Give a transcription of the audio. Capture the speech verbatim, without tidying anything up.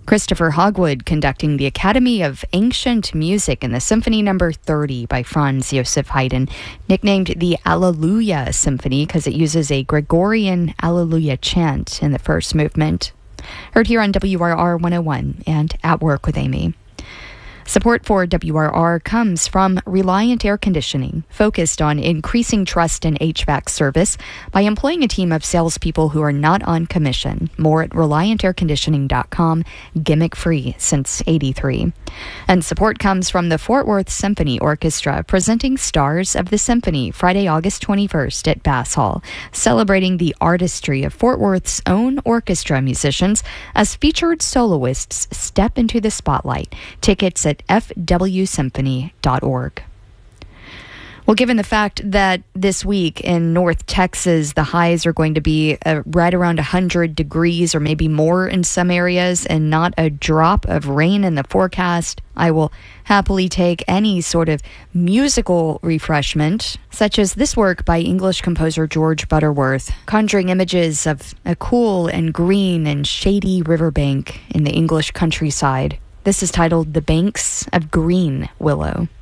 Christopher Hogwood conducting the Academy of Ancient Music in the Symphony Number thirty by Franz Joseph Haydn, nicknamed the Alleluia Symphony because it uses a Gregorian Alleluia chant in the first movement. Heard here on W R R one oh one and At Work with Amy. Support for W R R comes from Reliant Air Conditioning, focused on increasing trust in H V A C service by employing a team of salespeople who are not on commission. More at reliant air conditioning dot com, gimmick-free since eighty-three. And support comes from the Fort Worth Symphony Orchestra, presenting Stars of the Symphony Friday, August twenty-first at Bass Hall, celebrating the artistry of Fort Worth's own orchestra musicians as featured soloists step into the spotlight. Tickets at f w symphony dot org. Well, given the fact that this week in North Texas, the highs are going to be uh, right around one hundred degrees or maybe more in some areas and not a drop of rain in the forecast, I will happily take any sort of musical refreshment, such as this work by English composer George Butterworth, conjuring images of a cool and green and shady riverbank in the English countryside. This is titled The Banks of Green Willow.